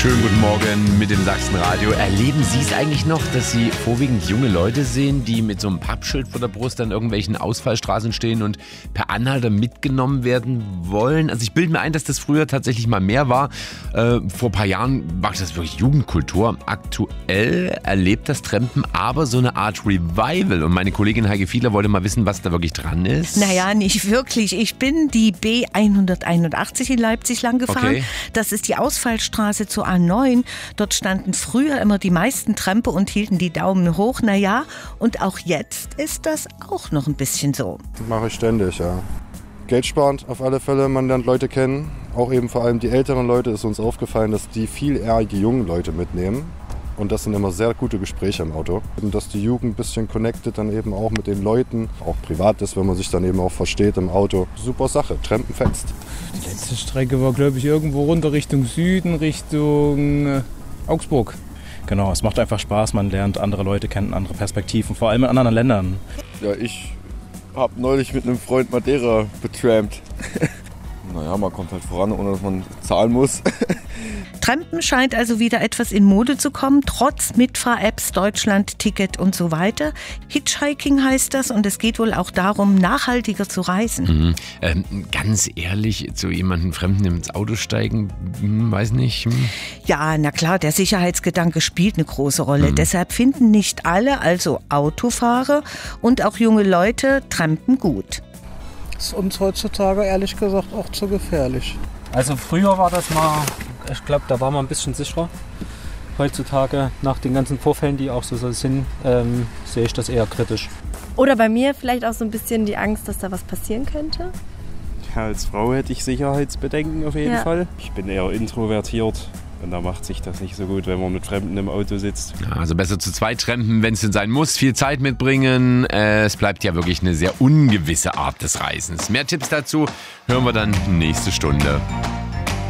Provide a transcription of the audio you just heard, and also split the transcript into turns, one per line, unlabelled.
Schönen guten Morgen mit dem Sachsenradio. Erleben Sie es eigentlich noch, dass Sie vorwiegend junge Leute sehen, die mit so einem Pappschild vor der Brust an irgendwelchen Ausfallstraßen stehen und per Anhalter mitgenommen werden wollen? Also ich bilde mir ein, dass das früher tatsächlich mal mehr war. Vor ein paar Jahren war das wirklich Jugendkultur. Aktuell erlebt das Trampen aber so eine Art Revival. Und meine Kollegin Heike Fiedler wollte mal wissen, was da wirklich dran ist.
Naja, nicht wirklich. Ich bin die B181 in Leipzig lang gefahren.
Okay.
Das ist die Ausfallstraße zur A9. Dort standen früher immer die meisten Trampe und hielten die Daumen hoch. Naja, und auch jetzt ist das auch noch ein bisschen so.
Mache ich ständig, ja. Geldsparend auf alle Fälle, man lernt Leute kennen. Auch eben vor allem die älteren Leute ist uns aufgefallen, dass die viel eher die jungen Leute mitnehmen. Und das sind immer sehr gute Gespräche im Auto. Dass die Jugend ein bisschen connected dann eben auch mit den Leuten, auch privat ist, wenn man sich dann eben auch versteht im Auto. Super Sache, Trampen fetzt.
Die letzte Strecke war, glaube ich, irgendwo runter Richtung Süden, Richtung Augsburg. Genau, es macht einfach Spaß, man lernt andere Leute kennen, andere Perspektiven, vor allem in anderen Ländern.
Ja, ich habe neulich mit einem Freund Madeira betrampt. Naja, man kommt halt voran, ohne dass man zahlen muss.
Trampen scheint also wieder etwas in Mode zu kommen, trotz Mitfahr-Apps, Deutschland-Ticket und so weiter. Hitchhiking heißt das und es geht wohl auch darum, nachhaltiger zu reisen.
Ganz ehrlich, zu jemandem Fremden ins Auto steigen, weiß nicht.
Ja, na klar, der Sicherheitsgedanke spielt eine große Rolle. Deshalb finden nicht alle, also Autofahrer und auch junge Leute, Trampen gut.
Das ist uns heutzutage ehrlich gesagt auch zu gefährlich.
Also früher war das mal, ich glaube, da war man ein bisschen sicherer. Heutzutage, nach den ganzen Vorfällen, die auch so sind, sehe ich das eher kritisch.
Oder bei mir vielleicht auch so ein bisschen die Angst, dass da was passieren könnte.
Ja, als Frau hätte ich Sicherheitsbedenken auf jeden Fall. Ich bin eher introvertiert. Und da macht sich das nicht so gut, wenn man mit Fremden im Auto sitzt.
Ja, also besser zu zweit trampen, wenn es denn sein muss. Viel Zeit mitbringen. Es bleibt ja wirklich eine sehr ungewisse Art des Reisens. Mehr Tipps dazu hören wir dann nächste Stunde.